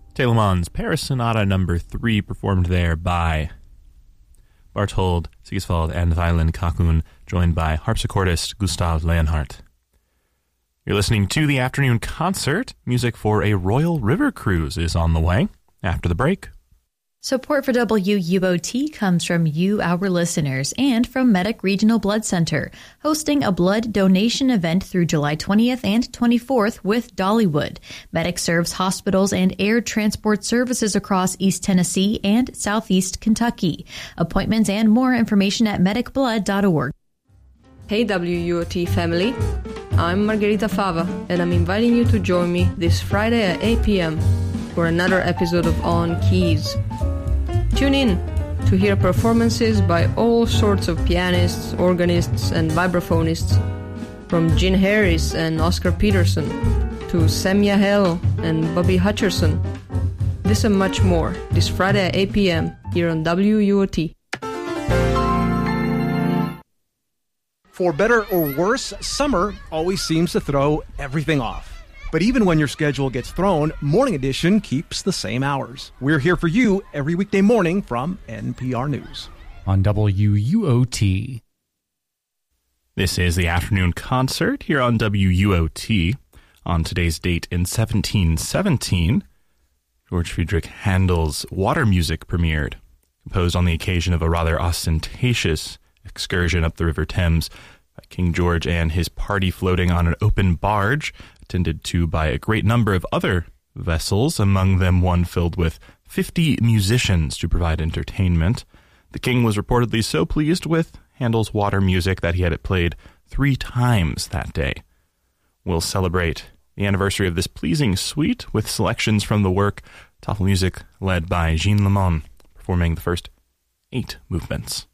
Telemann's Paris Sonata No. 3, performed there by Barthold Siegeswald and violin Kakun, joined by harpsichordist Gustav Leonhardt. You're listening to the afternoon concert. Music for a Royal River cruise is on the way. After the break. Support for WUOT comes from you, our listeners, and from Medic Regional Blood Center, hosting a blood donation event through July 20th and 24th with Dollywood. Medic serves hospitals and air transport services across East Tennessee and Southeast Kentucky. Appointments and more information at medicblood.org. Hey WUOT family, I'm Margherita Fava, and I'm inviting you to join me this Friday at 8 p.m. for another episode of On Keys. Tune in to hear performances by all sorts of pianists, organists, and vibraphonists, from Gene Harris and Oscar Peterson to Semya Hell and Bobby Hutcherson. This and much more this Friday at 8 p.m. here on WUOT. For better or worse, summer always seems to throw everything off. But even when your schedule gets thrown, Morning Edition keeps the same hours. We're here for you every weekday morning from NPR News. On WUOT. This is the afternoon concert here on WUOT. On today's date in 1717, Georg Friedrich Handel's Water Music premiered, composed on the occasion of a rather ostentatious excursion up the River Thames by King George and his party floating on an open barge, attended to by a great number of other vessels, among them one filled with 50 musicians to provide entertainment. The king was reportedly so pleased with Handel's Water Music that he had it played 3 times that day. We'll celebrate the anniversary of this pleasing suite with selections from the work, Tafelmusik led by Jean Lemon, performing the first 8 movements.